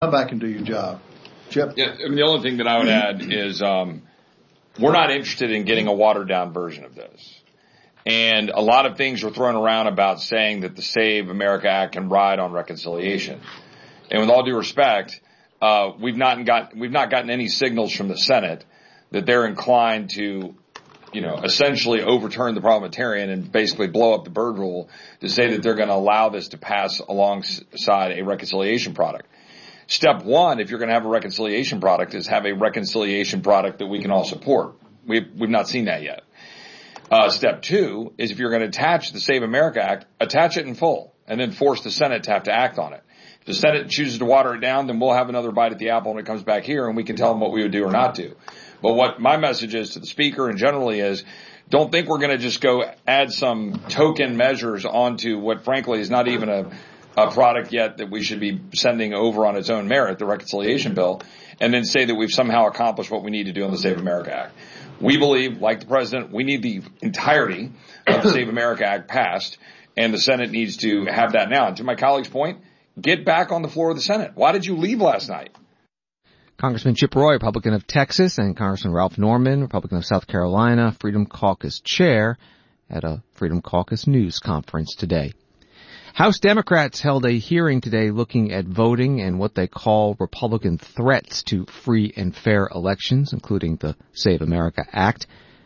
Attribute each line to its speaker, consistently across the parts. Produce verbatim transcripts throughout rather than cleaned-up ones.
Speaker 1: Come back and do your job. Chip?
Speaker 2: Yeah, I mean, the only thing that I would add is um, we're not interested in getting a watered-down version of this. And a lot of things are thrown around about saying that the Save America Act can ride on reconciliation. And with all due respect, uh, we've not got we've not gotten any signals from the Senate that they're inclined to, you know, essentially overturn the parliamentarian and basically blow up the Byrd rule to say that they're going to allow this to pass alongside a reconciliation product. Step one, if you're going to have a reconciliation product, is have a reconciliation product that we can all support. We've, we've not seen that yet. Uh, step two is if you're going to attach the Save America Act, attach it in full and then force the Senate to have to act on it. If the Senate chooses to water it down, then we'll have another bite at the apple when it comes back here and we can tell them what we would do or not do. But what my message is to the Speaker and generally is, don't think we're going to just go add some token measures onto what frankly is not even a, a product yet that we should be sending over on its own merit, the reconciliation bill, and then say that we've somehow accomplished what we need to do on the Save America Act. We believe, like the President, we need the entirety of the Save America Act passed, and the Senate needs to have that now. And to my colleague's point, get back on the floor of the Senate. Why did you leave last night?
Speaker 3: Congressman Chip Roy, Republican of Texas, and Congressman Ralph Norman, Republican of South Carolina, Freedom Caucus chair at a Freedom Caucus news conference today. House Democrats held a hearing today looking at voting and what they call Republican threats to free and fair elections, including the Save America Act,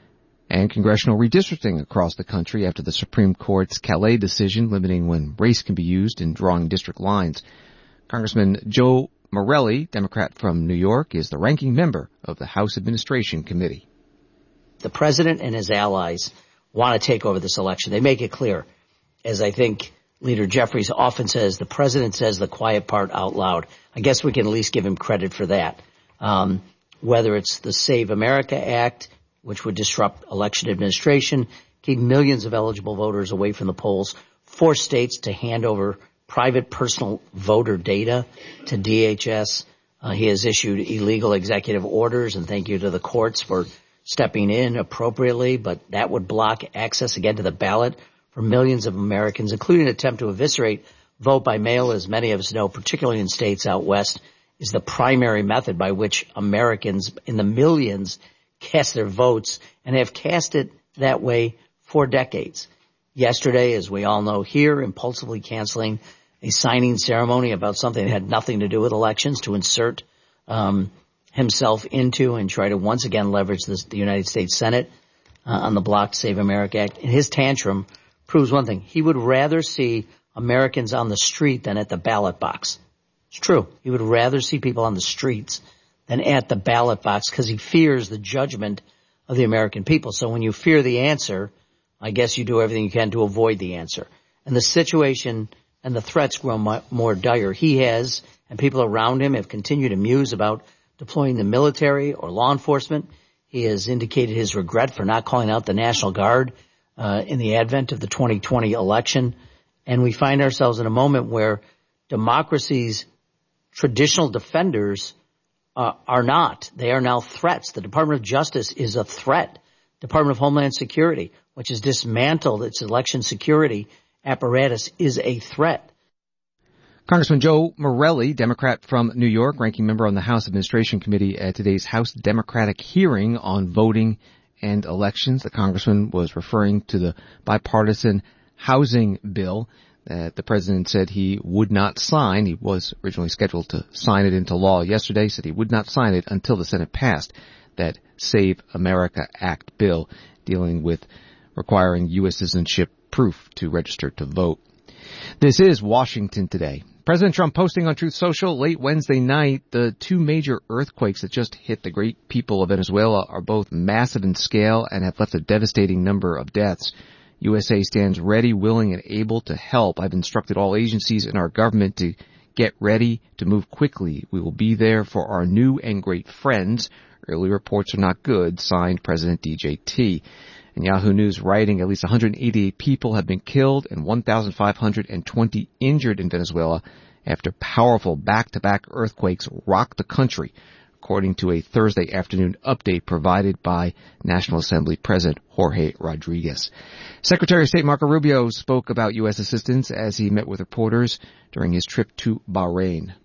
Speaker 3: and congressional redistricting across the country after the Supreme Court's Calais decision limiting when race can be used in drawing district lines. Congressman Joe Morelli, Democrat from New York, is the ranking member of the House Administration Committee.
Speaker 4: The president and his allies want to take over this election. They make it clear, as I think Leader Jeffries often says, the president says the quiet part out loud. I guess we can at least give him credit for that. Um, whether it's the Save America Act, which would disrupt election administration, keep millions of eligible voters away from the polls, force states to hand over private personal voter data to D H S. Uh, he has issued illegal executive orders, and thank you to the courts for stepping in appropriately, but that would block access again to the ballot for millions of Americans, including an attempt to eviscerate vote by mail, as many of us know, particularly in states out west, is the primary method by which Americans in the millions cast their votes and have cast it that way for decades. Yesterday, as we all know here, impulsively canceling a signing ceremony about something that had nothing to do with elections to insert um, himself into and try to once again leverage this, the United States Senate uh, on the blocked Save America Act. And his tantrum proves one thing. He would rather see Americans on the street than at the ballot box. It's true. He would rather see people on the streets than at the ballot box because he fears the judgment of the American people. So when you fear the answer, I guess you do everything you can to avoid the answer. And the situation and the threats grow mu- more dire. He has, and people around him have continued to muse about deploying the military or law enforcement. He has indicated his regret for not calling out the National Guard uh, in the advent of the twenty twenty election. And we find ourselves in a moment where democracy's traditional defenders uh, are not. They are now threats. The Department of Justice is a threat. Department of Homeland Security, which has dismantled its election security apparatus, is a threat.
Speaker 3: Congressman Joe Morelli, Democrat from New York, ranking member on the House Administration Committee at today's House Democratic hearing on voting and elections. The congressman was referring to the bipartisan housing bill that the president said he would not sign. He was originally scheduled to sign it into law yesterday, said he would not sign it until the Senate passed that Save America Act bill dealing with requiring U S citizenship proof to register to vote. This is Washington Today. President Trump posting on Truth Social late Wednesday night, the two major earthquakes that just hit the great people of Venezuela are both massive in scale and have left a devastating number of deaths. U S A stands ready, willing, and able to help. I've instructed all agencies in our government to get ready to move quickly. We will be there for our new and great friends. Early reports are not good, signed President D J T. And Yahoo News writing at least one hundred eighty-eight people have been killed and one thousand five hundred twenty injured in Venezuela after powerful back-to-back earthquakes rocked the country, according to a Thursday afternoon update provided by National Assembly President Jorge Rodriguez. Secretary of State Marco Rubio spoke about U S assistance as he met with reporters during his trip to Bahrain.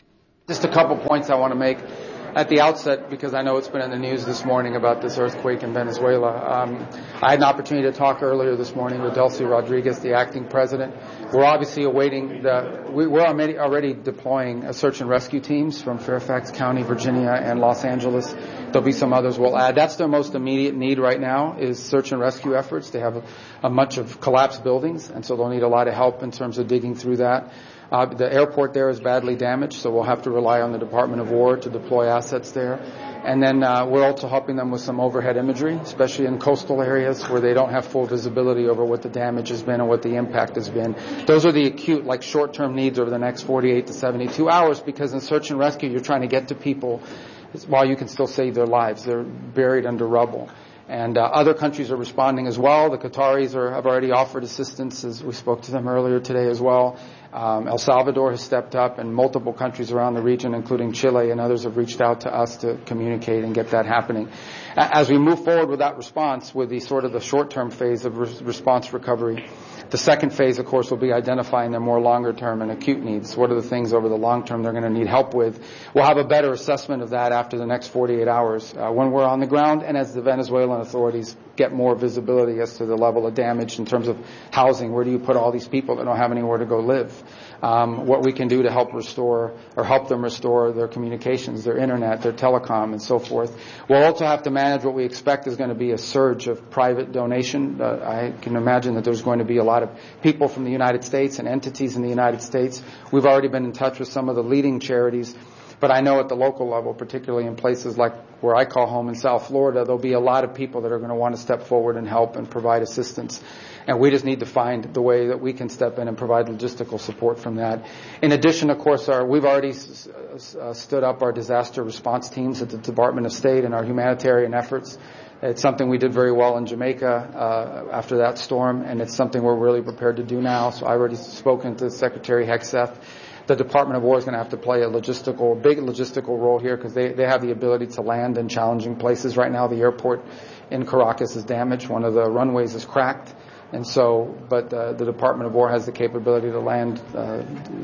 Speaker 5: Just a couple points I want to make at the outset, because I know it's been in the news this morning about this earthquake in Venezuela. Um, I had an opportunity to talk earlier this morning with Delcy Rodriguez, the acting president. We're obviously awaiting the, we, we're already, already deploying a search and rescue teams from Fairfax County, Virginia, and Los Angeles. There'll be some others we'll add. That's their most immediate need right now, is search and rescue efforts. They have a, a bunch of collapsed buildings, and so they'll need a lot of help in terms of digging through that. Uh, the airport there is badly damaged, so we'll have to rely on the Department of War to deploy assets there. And then uh, we're also helping them with some overhead imagery, especially in coastal areas where they don't have full visibility over what the damage has been and what the impact has been. Those are the acute, like short-term needs over the next forty-eight to seventy-two hours, because in search and rescue, you're trying to get to people while you can still save their lives. They're buried under rubble. And uh, other countries are responding as well. The Qataris are, have already offered assistance, as we spoke to them earlier today as well. Um, El Salvador has stepped up, and multiple countries around the region, including Chile and others, have reached out to us to communicate and get that happening. As we move forward with that response, with the sort of the short-term phase of re- response recovery, the second phase, of course, will be identifying their more longer-term and acute needs. What are the things over the long term they're going to need help with? We'll have a better assessment of that after the next forty-eight hours uh, when we're on the ground, and as the Venezuelan authorities get more visibility as to the level of damage in terms of housing. Where do you put all these people that don't have anywhere to go live? Um, what we can do to help restore or help them restore their communications, their internet, their telecom, and so forth. We'll also have to manage what we expect is going to be a surge of private donation. Uh, I can imagine that there's going to be a lot of people from the United States and entities in the United States. We've already been in touch with some of the leading charities. But I know at the local level, particularly in places like where I call home in South Florida, there'll be a lot of people that are going to want to step forward and help and provide assistance. And we just need to find the way that we can step in and provide logistical support from that. In addition, of course, our, we've already s- uh, stood up our disaster response teams at the Department of State and our humanitarian efforts. It's something we did very well in Jamaica uh, after that storm, and it's something we're really prepared to do now. So I've already spoken to Secretary Hegseth. The Department of War is going to have to play a logistical, big logistical role here, because they, they have the ability to land in challenging places. Right now, the airport in Caracas is damaged. One of the runways is cracked. And so, but uh, the Department of War has the capability to land uh,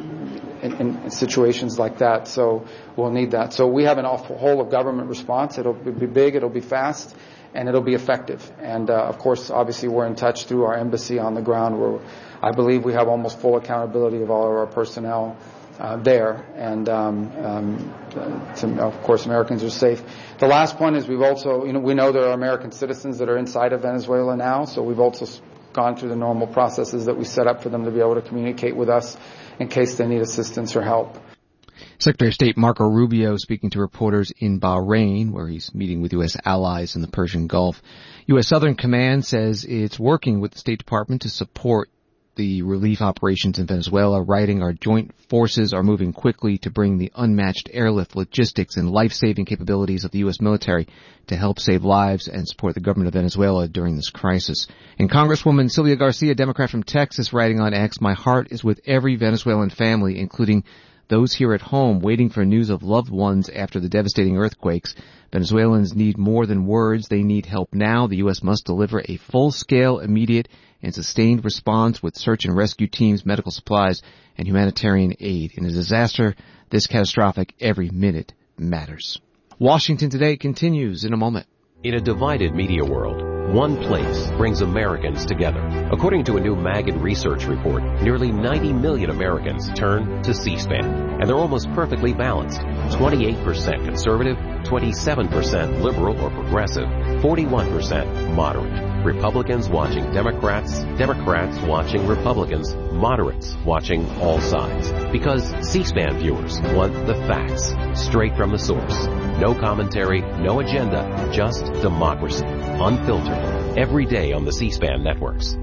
Speaker 5: in, in situations like that. So we'll need that. So we have an awful whole of government response. It'll be big, it'll be fast, and it'll be effective. And uh, of course, obviously, we're in touch through our embassy on the ground, where I believe we have almost full accountability of all of our personnel uh, there. And um, um, to, of course, Americans are safe. The last point is we've also, you know, we know there are American citizens that are inside of Venezuela now, so we've also gone through the normal processes that we set up for them to be able to communicate with us in case they need assistance or help.
Speaker 3: Secretary of State Marco Rubio speaking to reporters in Bahrain, where he's meeting with U S allies in the Persian Gulf. U S Southern Command says it's working with the State Department to support the relief operations in Venezuela, writing, "Our joint forces are moving quickly to bring the unmatched airlift logistics and life-saving capabilities of the U S military to help save lives and support the government of Venezuela during this crisis." And Congresswoman Sylvia Garcia, Democrat from Texas, writing on X, "My heart is with every Venezuelan family, including those here at home waiting for news of loved ones after the devastating earthquakes. Venezuelans need more than words. They need help now. The U S must deliver a full-scale, immediate, and sustained response with search and rescue teams, medical supplies, and humanitarian aid. In a disaster this catastrophic, every minute matters." Washington Today continues in a moment.
Speaker 6: In a divided media world, one place brings Americans together. According to a new Maggid research report, nearly ninety million Americans turn to C-SPAN, and they're almost perfectly balanced. twenty-eight percent conservative, twenty-seven percent liberal or progressive, forty-one percent moderate. Republicans watching Democrats, Democrats watching Republicans, moderates watching all sides. Because C-SPAN viewers want the facts, straight from the source. No commentary, no agenda, just democracy. Unfiltered. Every day on the C-SPAN networks.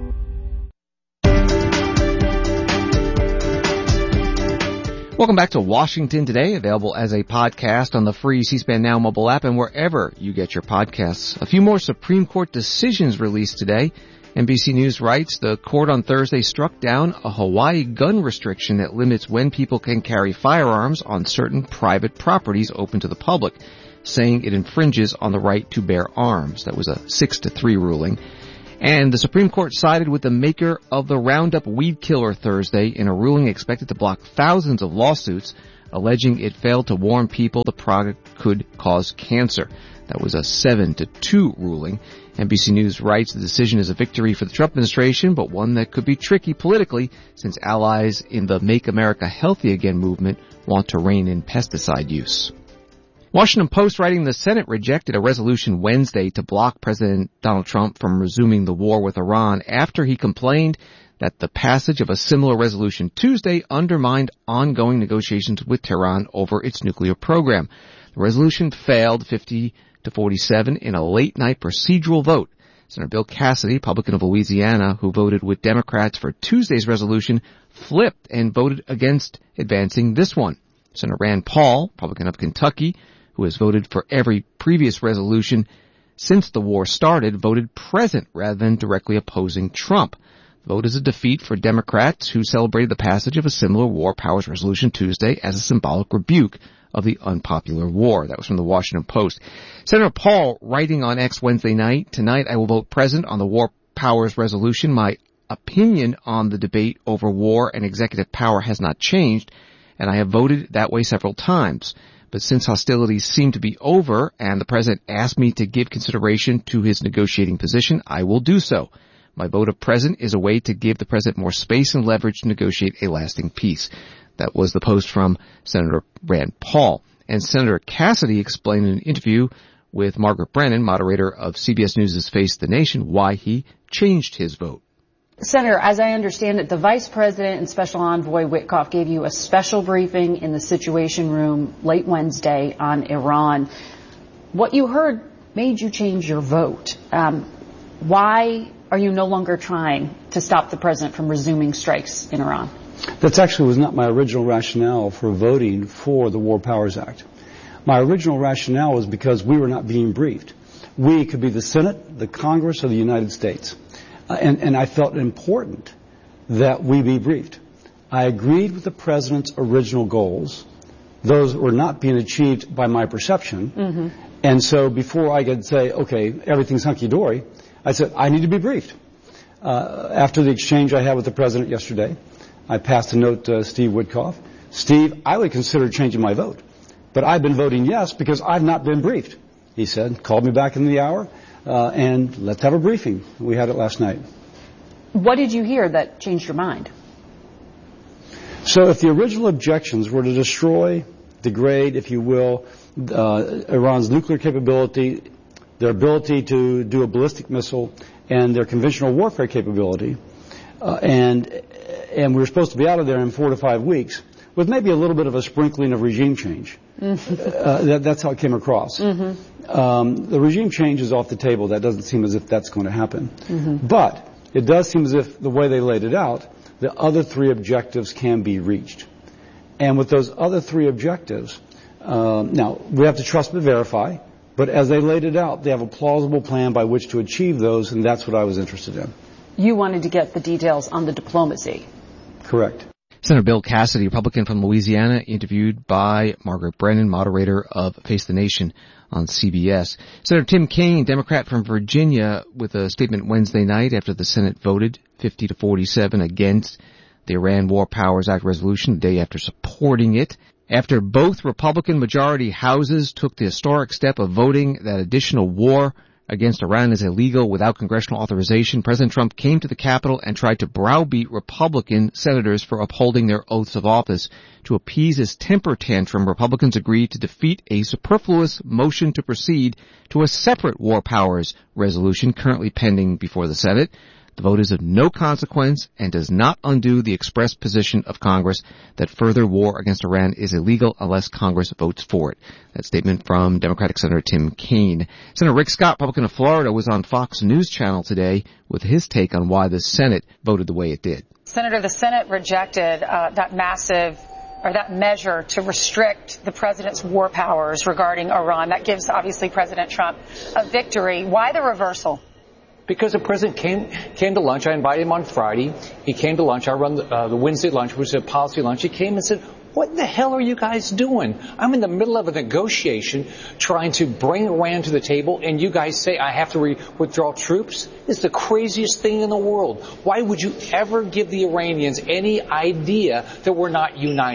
Speaker 3: Welcome back to Washington Today, available as a podcast on the free C-SPAN Now mobile app and wherever you get your podcasts. A few more Supreme Court decisions released today. N B C News writes, the court on Thursday struck down a Hawaii gun restriction that limits when people can carry firearms on certain private properties open to the public, saying it infringes on the right to bear arms. That was a six to three ruling. And the Supreme Court sided with the maker of the Roundup weed killer Thursday in a ruling expected to block thousands of lawsuits alleging it failed to warn people the product could cause cancer. That was a seven to two ruling. N B C News writes the decision is a victory for the Trump administration, but one that could be tricky politically since allies in the Make America Healthy Again movement want to rein in pesticide use. Washington Post writing the Senate rejected a resolution Wednesday to block President Donald Trump from resuming the war with Iran after he complained that the passage of a similar resolution Tuesday undermined ongoing negotiations with Tehran over its nuclear program. The resolution failed fifty to forty-seven in a late-night procedural vote. Senator Bill Cassidy, Republican of Louisiana, who voted with Democrats for Tuesday's resolution, flipped and voted against advancing this one. Senator Rand Paul, Republican of Kentucky, who has voted for every previous resolution since the war started, voted present rather than directly opposing Trump. The vote is a defeat for Democrats who celebrated the passage of a similar war powers resolution Tuesday as a symbolic rebuke of the unpopular war. That was from the Washington Post. Senator Paul, writing on X Wednesday night, tonight I will vote present on the war powers resolution. My opinion on the debate over war and executive power has not changed, and I have voted that way several times. But since hostilities seem to be over and the president asked me to give consideration to his negotiating position, I will do so. My vote of present is a way to give the president more space and leverage to negotiate a lasting peace. That was the post from Senator Rand Paul. And Senator Cassidy explained in an interview with Margaret Brennan, moderator of C B S News' Face the Nation, why he changed his vote.
Speaker 7: Senator, as I understand it, the Vice President and Special Envoy Witkoff gave you a special briefing in the Situation Room late Wednesday on Iran. What you heard made you change your vote. Um, why are you no longer trying to stop the president from resuming strikes in Iran?
Speaker 1: That actually was not my original rationale for voting for the War Powers Act. My original rationale was because we were not being briefed. We could be the Senate, the Congress, or the United States. Uh, and, and I felt it important that we be briefed. I agreed with the president's original goals. Those were not being achieved by my perception. Mm-hmm. And so before I could say, okay, everything's hunky-dory, I said, I need to be briefed. Uh, after the exchange I had with the president yesterday, I passed a note to Steve Witkoff. Steve, I would consider changing my vote, but I've been voting yes because I've not been briefed. He said, called me back in the hour, uh, and let's have a briefing. We had it last night.
Speaker 7: What did you hear that changed your mind?
Speaker 1: So if the original objections were to destroy, degrade, if you will, uh, Iran's nuclear capability, their ability to do a ballistic missile, and their conventional warfare capability, uh, and and we were supposed to be out of there in four to five weeks, with maybe a little bit of a sprinkling of regime change. Mm-hmm. uh, that, that's how it came across. Mm-hmm. Um, the regime change is off the table. That doesn't seem as if that's going to happen. Mm-hmm. But it does seem as if the way they laid it out, the other three objectives can be reached. And with those other three objectives, um, now, we have to trust but verify, but as they laid it out, they have a plausible plan by which to achieve those, and that's what I was interested in.
Speaker 7: You wanted to get the details on the diplomacy.
Speaker 1: Correct.
Speaker 3: Senator Bill Cassidy, Republican from Louisiana, interviewed by Margaret Brennan, moderator of Face the Nation on C B S. Senator Tim Kaine, Democrat from Virginia, with a statement Wednesday night after the Senate voted fifty to forty-seven against the Iran War Powers Act resolution, the day after supporting it. After both Republican majority houses took the historic step of voting that additional war against Iran is illegal without congressional authorization, President Trump came to the Capitol and tried to browbeat Republican senators for upholding their oaths of office. To appease his temper tantrum, Republicans agreed to defeat a superfluous motion to proceed to a separate war powers resolution currently pending before the Senate. The vote is of no consequence and does not undo the express position of Congress that further war against Iran is illegal unless Congress votes for it. That statement from Democratic Senator Tim Kaine. Senator Rick Scott, Republican of Florida, was on Fox News Channel today with his take on why the Senate voted the way it did.
Speaker 8: Senator, the Senate rejected uh, that massive or that measure to restrict the president's war powers regarding Iran. That gives, obviously, President Trump a victory. Why the reversal?
Speaker 9: Because the president came came to lunch. I invited him on Friday. He came to lunch. I run the, uh, the Wednesday lunch, which is a policy lunch. He came and said, what the hell are you guys doing? I'm in the middle of a negotiation trying to bring Iran to the table, and you guys say I have to re- withdraw troops? It's the craziest thing in the world. Why would you ever give the Iranians any idea that we're not united?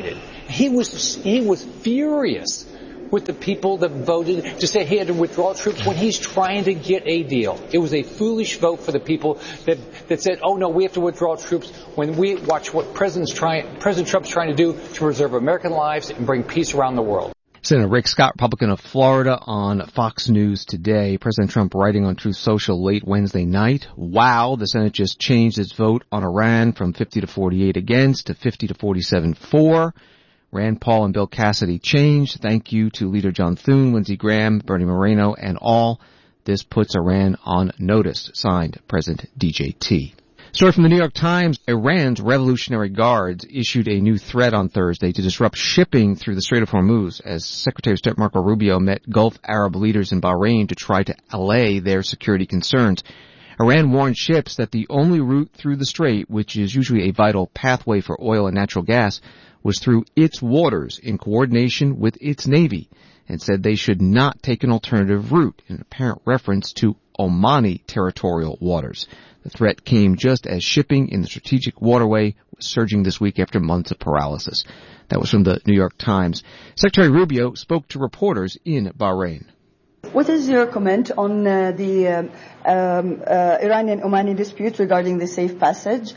Speaker 9: He was he was furious with the people that voted to say he had to withdraw troops when he's trying to get a deal. It was a foolish vote for the people that, that said, oh no, we have to withdraw troops when we watch what President's trying, President Trump's trying to do to preserve American lives and bring peace around the world.
Speaker 3: Senator Rick Scott, Republican of Florida, on Fox News today. President Trump writing on Truth Social late Wednesday night. Wow, the Senate just changed its vote on Iran from fifty to forty-eight against to fifty to forty-seven for. Rand Paul and Bill Cassidy changed. Thank you to Leader John Thune, Lindsey Graham, Bernie Moreno, and all. This puts Iran on notice. Signed, President D J T. Story from the New York Times. Iran's Revolutionary Guards issued a new threat on Thursday to disrupt shipping through the Strait of Hormuz as Secretary of State Marco Rubio met Gulf Arab leaders in Bahrain to try to allay their security concerns. Iran warned ships that the only route through the strait, which is usually a vital pathway for oil and natural gas, was through its waters in coordination with its Navy, and said they should not take an alternative route, in apparent reference to Omani territorial waters. The threat came just as shipping in the strategic waterway was surging this week after months of paralysis. That was from the New York Times. Secretary Rubio spoke to reporters in Bahrain.
Speaker 10: What is your comment on uh, the um, um, uh, Iranian-Omani dispute regarding the safe passage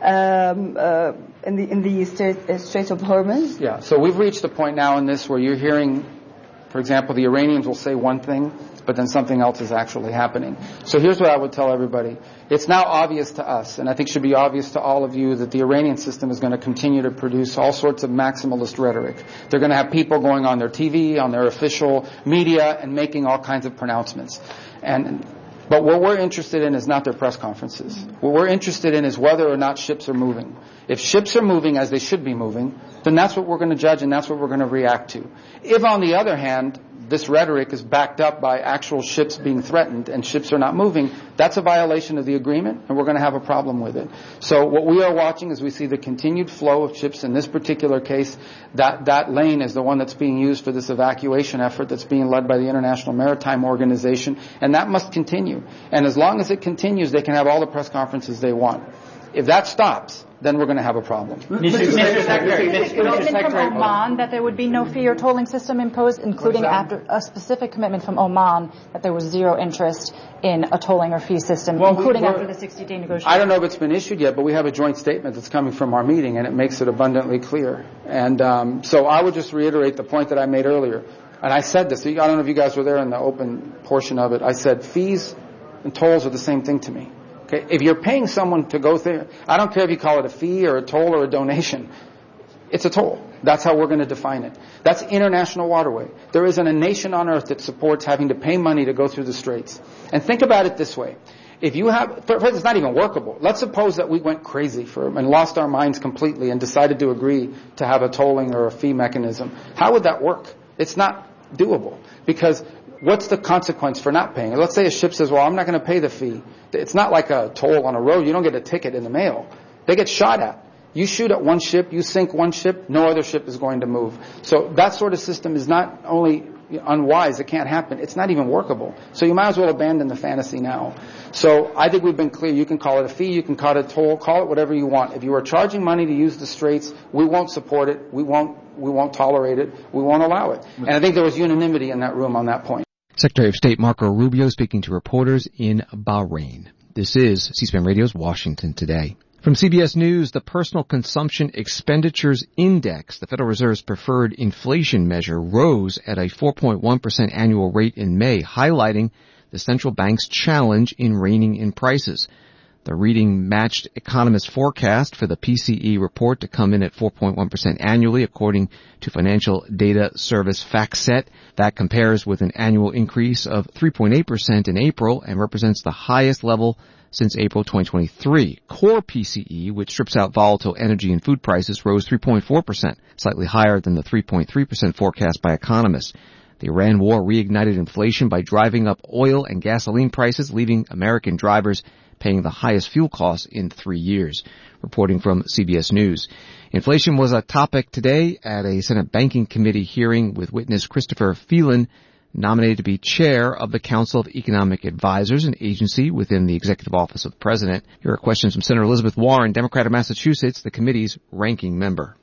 Speaker 10: um, uh, in the in the Strait, uh, Strait of Hormuz?
Speaker 5: Yeah, so we've reached a point now in this where you're hearing, for example, the Iranians will say one thing, but then something else is actually happening. So here's what I would tell everybody. It's now obvious to us, and I think should be obvious to all of you, that the Iranian system is going to continue to produce all sorts of maximalist rhetoric. They're going to have people going on their T V, on their official media, and making all kinds of pronouncements. And But what we're interested in is not their press conferences. What we're interested in is whether or not ships are moving. If ships are moving as they should be moving, then that's what we're going to judge and that's what we're going to react to. If, on the other hand, this rhetoric is backed up by actual ships being threatened and ships are not moving, that's a violation of the agreement and we're going to have a problem with it. So what we are watching is we see the continued flow of ships. In this particular case, that, that lane is the one that's being used for this evacuation effort that's being led by the International Maritime Organization, and that must continue. And as long as it continues, they can have all the press conferences they want. If that stops, then we're going to have a problem.
Speaker 11: Mister Secretary, commitment from Oman that there would be no fee or tolling system imposed, including after a specific commitment from Oman that there was zero interest in a tolling or fee system, well, including after the sixty-day negotiation.
Speaker 5: I don't know if it's been issued yet, but we have a joint statement that's coming from our meeting, and it makes it abundantly clear. And um, so I would just reiterate the point that I made earlier. And I said this. I don't know if you guys were there in the open portion of it. I said fees and tolls are the same thing to me. Okay, if you're paying someone to go there, I don't care if you call it a fee or a toll or a donation. It's a toll. That's how we're going to define it. That's international waterway. There isn't a nation on earth that supports having to pay money to go through the straits. And think about it this way. If you have, first, it's not even workable. Let's suppose that we went crazy for and lost our minds completely and decided to agree to have a tolling or a fee mechanism. How would that work? It's not doable because what's the consequence for not paying? Let's say a ship says, well, I'm not going to pay the fee. It's not like a toll on a road. You don't get a ticket in the mail. They get shot at. You shoot at one ship, you sink one ship, no other ship is going to move. So that sort of system is not only unwise, it can't happen, it's not even workable. So you might as well abandon the fantasy now. So I think we've been clear. You can call it a fee, you can call it a toll, call it whatever you want. If you are charging money to use the straits, we won't support it, we won't, we won't tolerate it, we won't allow it. And I think there was unanimity in that room on that point.
Speaker 3: Secretary of State Marco Rubio speaking to reporters in Bahrain. This is C-SPAN Radio's Washington Today. From C B S News, the Personal Consumption Expenditures Index, the Federal Reserve's preferred inflation measure, rose at a four point one percent annual rate in May, highlighting the central bank's challenge in reining in prices. The reading matched economists' forecast for the P C E report to come in at four point one percent annually, according to financial data service FactSet. That compares with an annual increase of three point eight percent in April and represents the highest level since April twenty twenty-three. Core P C E, which strips out volatile energy and food prices, rose three point four percent, slightly higher than the three point three percent forecast by economists. The Iran war reignited inflation by driving up oil and gasoline prices, leaving American drivers paying the highest fuel costs in three years. Reporting from C B S News. Inflation was a topic today at a Senate Banking Committee hearing with witness Christopher Phelan, nominated to be chair of the Council of Economic Advisors, an agency within the Executive Office of the President. Here are questions from Senator Elizabeth Warren, Democrat of Massachusetts, the committee's ranking member.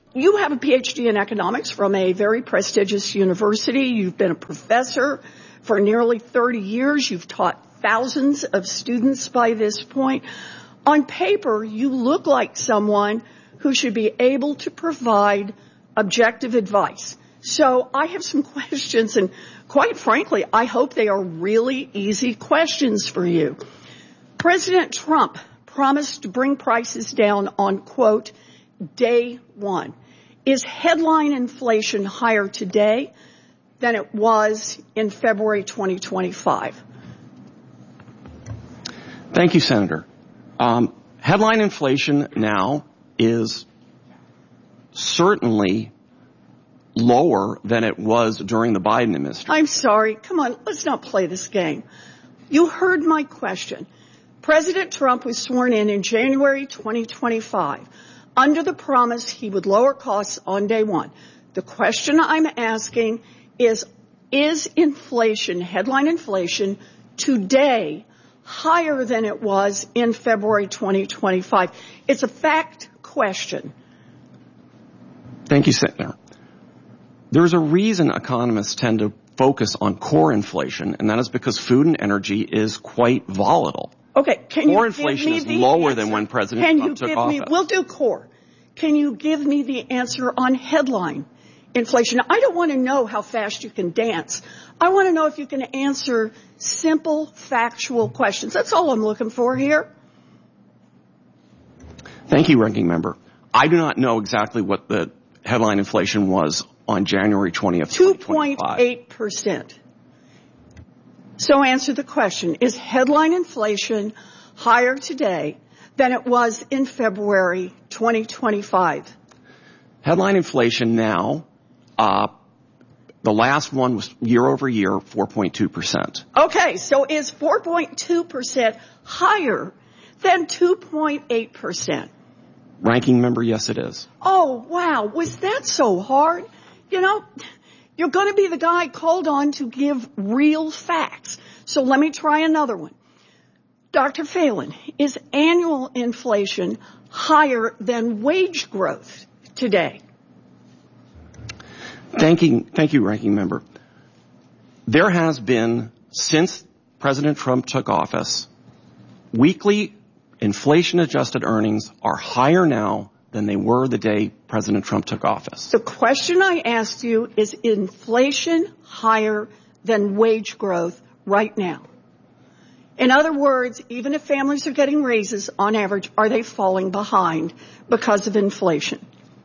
Speaker 12: you have a P H D in economics from a very prestigious university. You've been a professor for nearly thirty years. You've taught thousands of students by this point. On paper, you look like someone who should be able to provide objective advice. So I have some questions, and quite frankly, I hope they are really easy questions for you. President Trump promised to bring prices down on, quote, day one. Is headline inflation higher today than it was in February twenty twenty-five?
Speaker 13: Thank you, Senator. Um, headline inflation now is certainly lower than it was during the Biden administration.
Speaker 12: I'm sorry. Come on, let's not play this game. You heard my question. President Trump was sworn in in January twenty twenty-five under the promise he would lower costs on day one. The question I'm asking is, is inflation, headline inflation, today higher than it was in February twenty twenty-five? It's a fact question.
Speaker 13: Thank you, Senator. There's a reason economists tend to focus on core inflation, and that is because food and energy is quite volatile.
Speaker 12: Okay, can
Speaker 13: core
Speaker 12: you
Speaker 13: inflation
Speaker 12: give me
Speaker 13: is
Speaker 12: the
Speaker 13: lower
Speaker 12: answer?
Speaker 13: than when President
Speaker 12: can
Speaker 13: Trump
Speaker 12: you
Speaker 13: took
Speaker 12: give
Speaker 13: office.
Speaker 12: Me, we'll do core. Can you give me the answer on headline inflation? I don't want to know how fast you can dance. I want to know if you can answer simple, factual questions. That's all I'm looking for here.
Speaker 13: Thank you, Ranking Member. I do not know exactly what the headline inflation was on January twentieth,
Speaker 12: two point eight percent. So answer the question. Is headline inflation higher today than it was in February twenty twenty-five?
Speaker 13: Headline inflation now, uh, the last one was year over year, four point two percent.
Speaker 12: Okay, so is four point two percent higher than two point eight percent?
Speaker 13: Ranking Member, yes, it is.
Speaker 12: Oh, wow. Was that so hard? You know, you're going to be the guy called on to give real facts. So let me try another one. Doctor Phelan, is annual inflation higher than wage growth today?
Speaker 13: Thank you, thank you, Ranking Member. There has been, since President Trump took office, weekly inflation-adjusted earnings are higher now than they were the day President Trump took office.
Speaker 12: The question I asked you is inflation higher than wage growth right now? In other words, even if families are getting raises on average, are they falling behind because of inflation?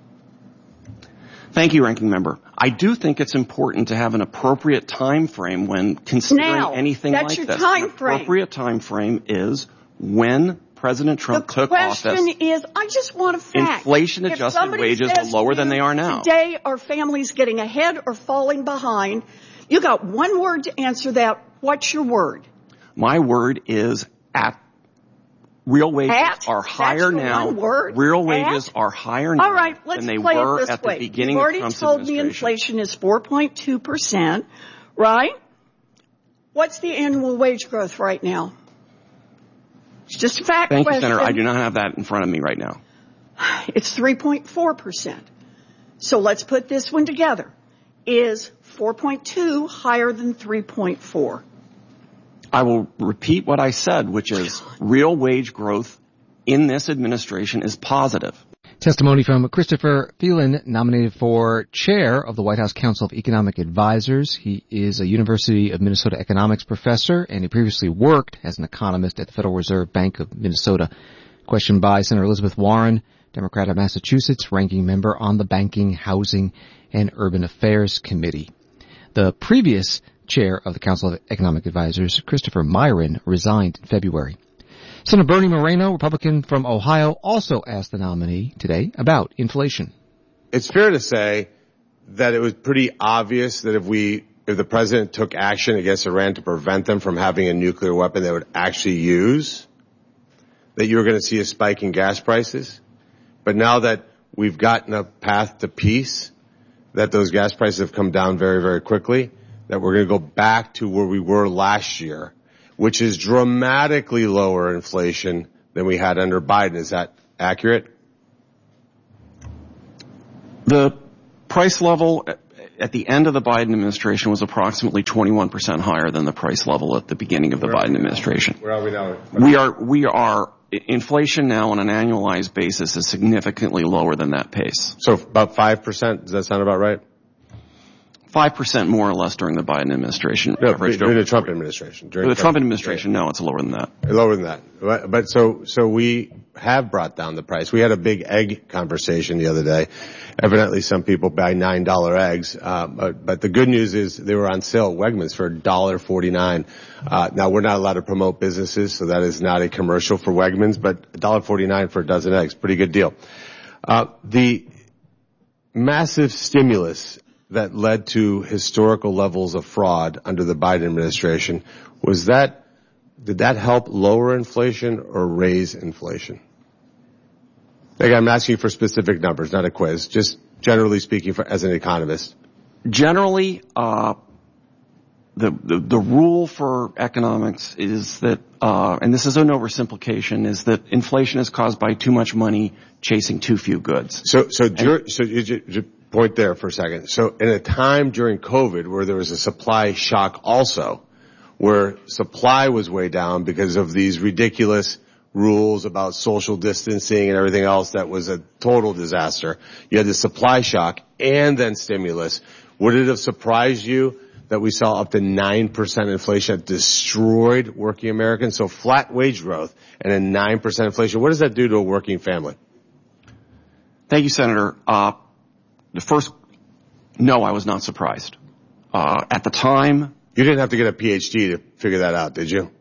Speaker 13: Thank you, Ranking Member. I do think it's important to have an appropriate time frame when considering
Speaker 12: now,
Speaker 13: anything
Speaker 12: that's
Speaker 13: like
Speaker 12: your
Speaker 13: this.
Speaker 12: Time
Speaker 13: An
Speaker 12: frame.
Speaker 13: appropriate time frame is when President Trump
Speaker 12: the
Speaker 13: took office.
Speaker 12: The question is, I just want a fact.
Speaker 13: Inflation-adjusted wages are lower than they are now.
Speaker 12: Today, are families getting ahead or falling behind? You got one word to answer that. What's your word?
Speaker 13: My word is at. Real wages
Speaker 12: at?
Speaker 13: are higher
Speaker 12: That's
Speaker 13: now.
Speaker 12: One word?
Speaker 13: Real wages
Speaker 12: at?
Speaker 13: are higher now
Speaker 12: All right, let's
Speaker 13: than they
Speaker 12: play
Speaker 13: were
Speaker 12: it this
Speaker 13: at
Speaker 12: way.
Speaker 13: the beginning
Speaker 12: You've already
Speaker 13: of Trump's
Speaker 12: told me
Speaker 13: administration.
Speaker 12: inflation is four point two percent, right? What's the annual wage growth right now? It's just a fact
Speaker 13: Thank
Speaker 12: question.
Speaker 13: you, Senator. I do not have that in front of me right now.
Speaker 12: It's three point four percent. So let's put this one together. Is four point two higher than three point four?
Speaker 13: I will repeat what I said, which is real wage growth in this administration is positive.
Speaker 3: Testimony from Christopher Phelan, nominated for chair of the White House Council of Economic Advisors. He is a University of Minnesota economics professor, and he previously worked as an economist at the Federal Reserve Bank of Minnesota. Question by Senator Elizabeth Warren, Democrat of Massachusetts, ranking member on the Banking, Housing, and Urban Affairs Committee. The previous chair of the Council of Economic Advisors, Christopher Myron, resigned in February. Senator Bernie Moreno, Republican from Ohio, also asked the nominee today about inflation.
Speaker 14: It's fair to say that it was pretty obvious that if we, if the president took action against Iran to prevent them from having a nuclear weapon they would actually use, that you were going to see a spike in gas prices. But now that we've gotten a path to peace, that those gas prices have come down very, very quickly, that we're going to go back to where we were last year, which is dramatically lower inflation than we had under Biden. Is that accurate?
Speaker 13: The price level at the end of the Biden administration was approximately twenty-one percent higher than the price level at the beginning of the
Speaker 14: Where
Speaker 13: Biden administration.
Speaker 14: Where are we now?
Speaker 13: We are, we are, inflation now on an annualized basis is significantly lower than that pace.
Speaker 14: So about five percent, does that sound about right?
Speaker 13: five percent more or less during the Biden administration.
Speaker 14: No, during the Trump administration. During
Speaker 13: the Trump administration, no, it's lower than that.
Speaker 14: Lower than that. But, but so, so we have brought down the price. We had a big egg conversation the other day. Evidently some people buy nine dollar eggs. Uh, but, but the good news is they were on sale at Wegmans for one dollar forty-nine. Uh, now we're not allowed to promote businesses, so that is not a commercial for Wegmans, but one dollar forty-nine for a dozen eggs. Pretty good deal. Uh, the massive stimulus that led to historical levels of fraud under the Biden administration, was that, did that help lower inflation or raise inflation? Again, I'm asking you for specific numbers, not a quiz, just generally speaking for, as an economist.
Speaker 13: Generally, uh, the, the, the rule for economics is that, uh, and this is an oversimplification, is that inflation is caused by too much money chasing too few goods.
Speaker 14: So, so, and, so you, you, point there for a second. So in a time during COVID where there was a supply shock also, where supply was way down because of these ridiculous rules about social distancing and everything else that was a total disaster. You had the supply shock and then stimulus. Would it have surprised you that we saw up to nine percent inflation that destroyed working Americans? So flat wage growth and a nine percent inflation. What does that do to a working family?
Speaker 13: Thank you, Senator. Uh, The first, no, I was not surprised. Uh, at the time...
Speaker 14: You didn't have to get a P H D to figure that out, did you?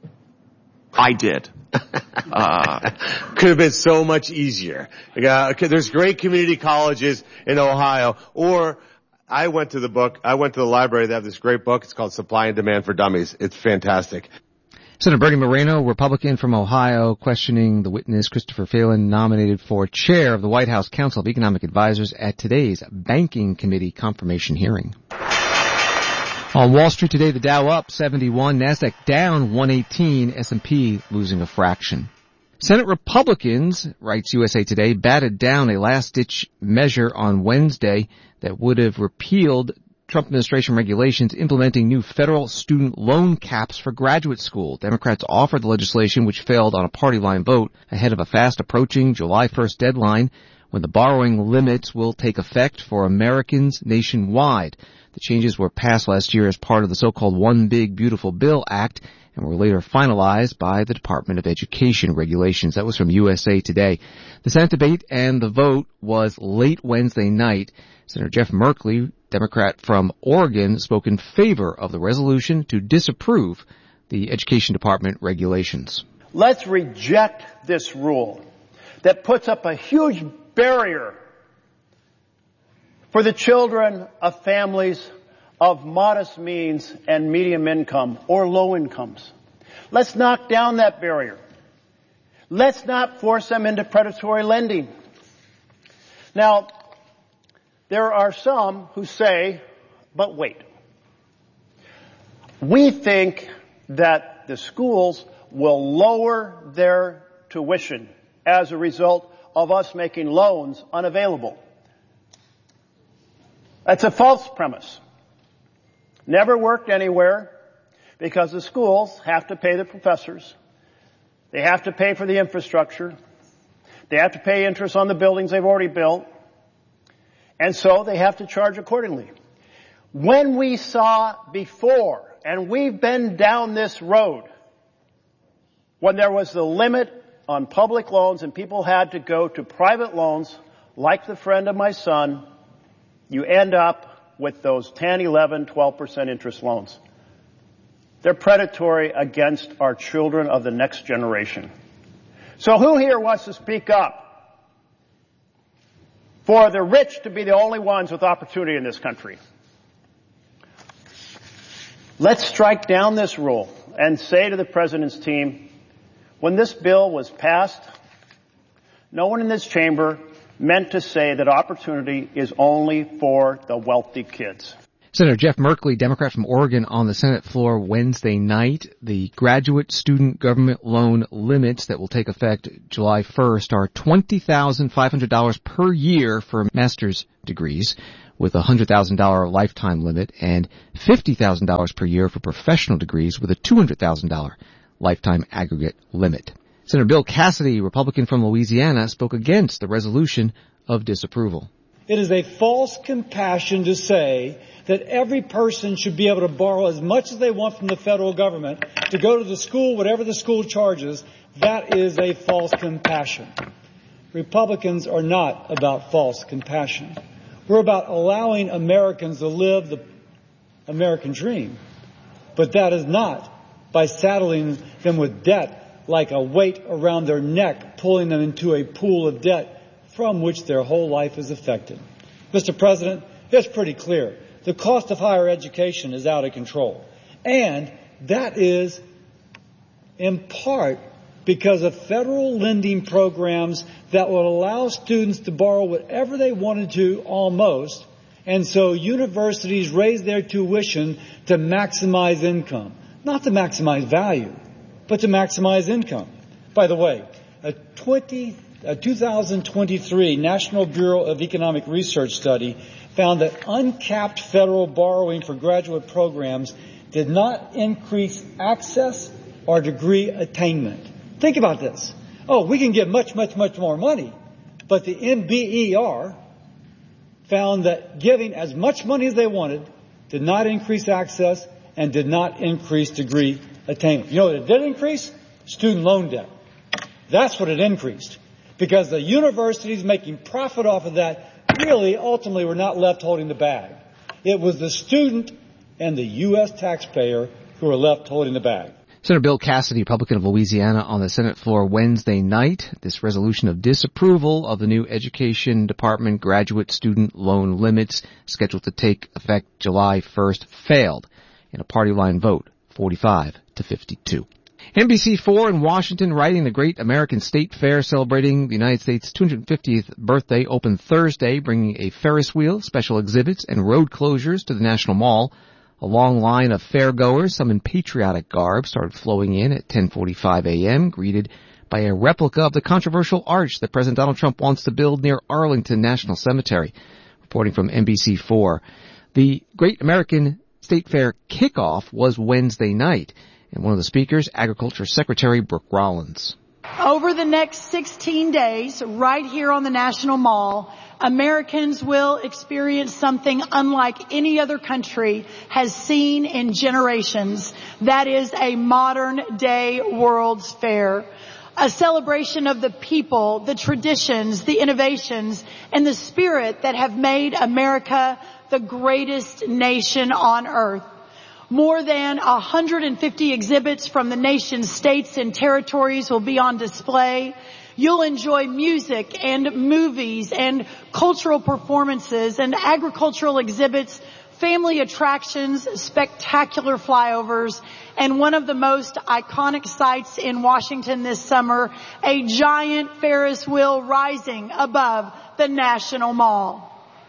Speaker 13: I did. uh,
Speaker 14: Could have been so much easier. Uh, there's great community colleges in Ohio. Or I went to the book, I went to the library, they have this great book, it's called Supply and Demand for Dummies. It's fantastic.
Speaker 3: Senator Bernie Moreno, Republican from Ohio, questioning the witness Christopher Phelan, nominated for chair of the White House Council of Economic Advisors at today's Banking Committee confirmation hearing. On Wall Street today, the Dow up seventy-one, NASDAQ down one eighteen, S and P losing a fraction. Senate Republicans, writes U S A Today, batted down a last-ditch measure on Wednesday that would have repealed Trump administration regulations implementing new federal student loan caps for graduate school. Democrats offered the legislation, which failed on a party line vote, ahead of a fast approaching July first deadline when the borrowing limits will take effect for Americans nationwide. The changes were passed last year as part of the so-called One Big Beautiful Bill Act and were later finalized by the Department of Education regulations. That was from U S A Today. The Senate debate and the vote was late Wednesday night. Senator Jeff Merkley, Democrat from Oregon, spoke in favor of the resolution to disapprove the Education Department regulations.
Speaker 15: Let's reject this rule that puts up a huge barrier for the children of families of modest means and medium income or low incomes. Let's knock down that barrier. Let's not force them into predatory lending. Now, there are some who say, but wait. We think that the schools will lower their tuition as a result of us making loans unavailable. That's a false premise. Never worked anywhere because the schools have to pay the professors. They have to pay for the infrastructure. They have to pay interest on the buildings they've already built. And so they have to charge accordingly. When we saw before, and we've been down this road, when there was the limit on public loans and people had to go to private loans, like the friend of my son, you end up with those ten, eleven, twelve percent interest loans. They're predatory against our children of the next generation. So who here wants to speak up for the rich to be the only ones with opportunity in this country? Let's strike down this rule and say to the President's team, when this bill was passed, no one in this chamber meant to say that opportunity is only for the wealthy kids.
Speaker 3: Senator Jeff Merkley, Democrat from Oregon, on the Senate floor Wednesday night. The graduate student government loan limits that will take effect July first are twenty thousand five hundred dollars per year for master's degrees, with a one hundred thousand dollars lifetime limit, and fifty thousand dollars per year for professional degrees with a two hundred thousand dollars lifetime aggregate limit. Senator Bill Cassidy, Republican from Louisiana, spoke against the resolution of disapproval.
Speaker 16: It is a false compassion to say that every person should be able to borrow as much as they want from the federal government to go to the school, whatever the school charges. That is a false compassion. Republicans are not about false compassion. We're about allowing Americans to live the American dream. But that is not by saddling them with debt like a weight around their neck, pulling them into a pool of debt from which their whole life is affected. Mister President, it's pretty clear. The cost of higher education is out of control. And that is in part because of federal lending programs that will allow students to borrow whatever they wanted to almost. And so universities raise their tuition to maximize income. Not to maximize value, but to maximize income. By the way, a twenty A two thousand twenty-three National Bureau of Economic Research study found that uncapped federal borrowing for graduate programs did not increase access or degree attainment. Think about this. Oh, we can get much, much, much more money. But the N B E R found that giving as much money as they wanted did not increase access and did not increase degree attainment. You know what it did increase? Student loan debt. That's what it increased. Because the universities making profit off of that really ultimately were not left holding the bag. It was the student and the U S taxpayer who were left holding the bag.
Speaker 3: Senator Bill Cassidy, Republican of Louisiana, on the Senate floor Wednesday night. This resolution of disapproval of the new Education Department graduate student loan limits scheduled to take effect July first failed in a party line vote, forty-five to fifty-two. N B C four in Washington, writing the Great American State Fair celebrating the United States' two hundred fiftieth birthday, opened Thursday, bringing a Ferris wheel, special exhibits, and road closures to the National Mall. A long line of fairgoers, some in patriotic garb, started flowing in at ten forty-five a.m., greeted by a replica of the controversial arch that President Donald Trump wants to build near Arlington National Cemetery. Reporting from N B C four, the Great American State Fair kickoff was Wednesday night. And one of the speakers, Agriculture Secretary Brooke Rollins.
Speaker 17: Over the next sixteen days, right here on the National Mall, Americans will experience something unlike any other country has seen in generations. That is a modern-day World's Fair. A celebration of the people, the traditions, the innovations, and the spirit that have made America the greatest nation on earth. More than one hundred fifty exhibits from the nation's states and territories will be on display. You'll enjoy music and movies and cultural performances and agricultural exhibits, family attractions, spectacular flyovers, and one of the most iconic sights in Washington this summer, a giant Ferris wheel rising above the National Mall.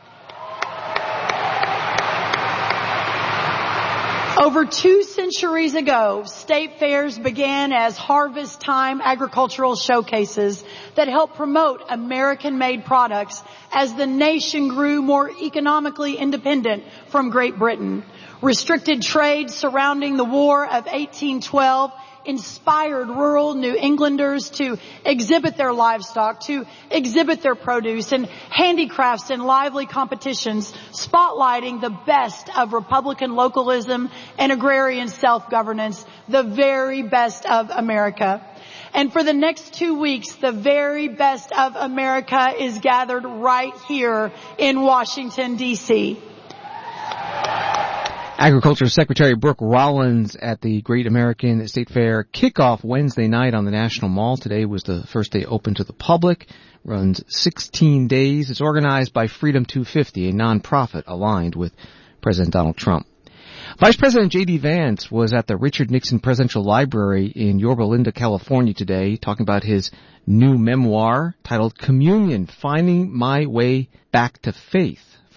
Speaker 17: Over two centuries ago, state fairs began as harvest time agricultural showcases that helped promote American-made products as the nation grew more economically independent from Great Britain. Restricted trade surrounding the War of eighteen twelve inspired rural New Englanders to exhibit their livestock, to exhibit their produce and handicrafts in lively competitions, spotlighting the best of Republican localism and agrarian self-governance, the very best of America. And for the next two weeks, the very best of America is gathered right here in Washington, D C
Speaker 3: Agriculture Secretary Brooke Rollins at the Great American State Fair kickoff Wednesday night on the National Mall. Today was the first day open to the public. Runs sixteen days. It's organized by Freedom two fifty, a nonprofit aligned with President Donald Trump. Vice President J D. Vance was at the Richard Nixon Presidential Library in Yorba Linda, California today, talking about his new memoir titled Communion, Finding My Way Back to Faith,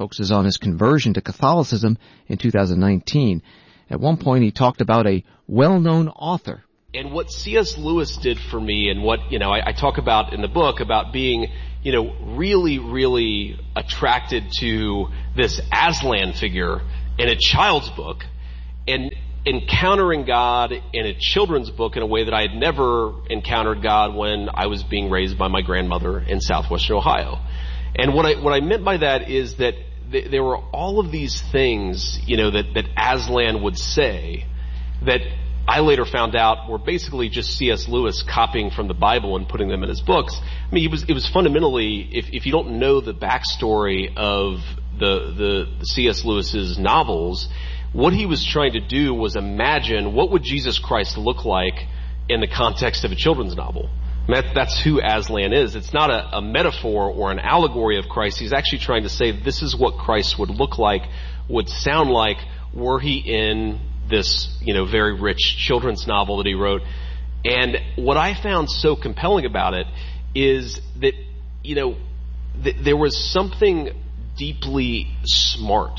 Speaker 3: focuses on his conversion to Catholicism in two thousand nineteen. At one point, he talked about a well-known author.
Speaker 18: And what C S Lewis did for me, and what, you know, I, I talk about in the book about being, you know, really, really attracted to this Aslan figure in a child's book, and encountering God in a children's book in a way that I had never encountered God when I was being raised by my grandmother in southwestern Ohio. And what I, what I meant by that is that th- there were all of these things, you know, that, that Aslan would say that I later found out were basically just C S Lewis copying from the Bible and putting them in his books. I mean, it was, it was fundamentally, if, if you don't know the backstory of the, the, the C S Lewis's novels, what he was trying to do was imagine what would Jesus Christ look like in the context of a children's novel. I mean, that, that's who Aslan is. It's not a, a metaphor or an allegory of Christ. He's actually trying to say this is what Christ would look like, would sound like, were he in this, you know, very rich children's novel that he wrote. And what I found so compelling about it is that, you know, th- there was something deeply smart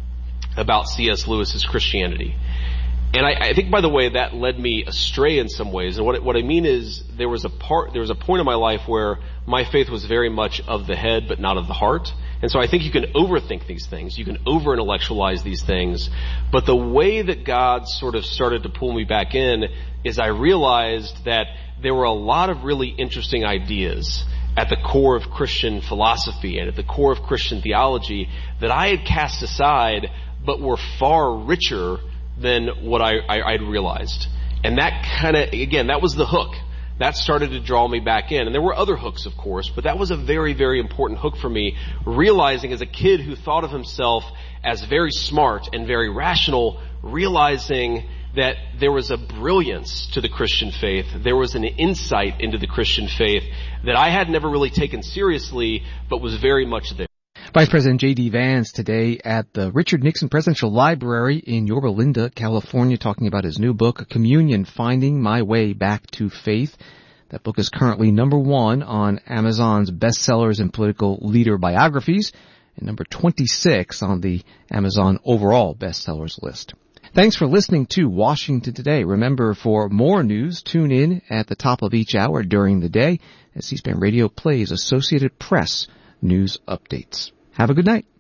Speaker 18: about C S Lewis's Christianity. And I, I think, by the way, that led me astray in some ways. And what, what I mean is there was a part, there was a point in my life where my faith was very much of the head, but not of the heart. And so I think you can overthink these things. You can over-intellectualize these things. But the way that God sort of started to pull me back in is I realized that there were a lot of really interesting ideas at the core of Christian philosophy and at the core of Christian theology that I had cast aside, but were far richer than what I, I, I'd realized. And that kind of, again, that was the hook. That started to draw me back in. And there were other hooks, of course, but that was a very, very important hook for me, realizing as a kid who thought of himself as very smart and very rational, realizing that there was a brilliance to the Christian faith. There was an insight into the Christian faith that I had never really taken seriously, but was very much there.
Speaker 3: Vice President J D. Vance today at the Richard Nixon Presidential Library in Yorba Linda, California, talking about his new book, Communion, Finding My Way Back to Faith. That book is currently number one on Amazon's bestsellers and political leader biographies, and number twenty-six on the Amazon overall bestsellers list. Thanks for listening to Washington Today. Remember, for more news, tune in at the top of each hour during the day as C-SPAN Radio plays Associated Press news updates. Have a good night.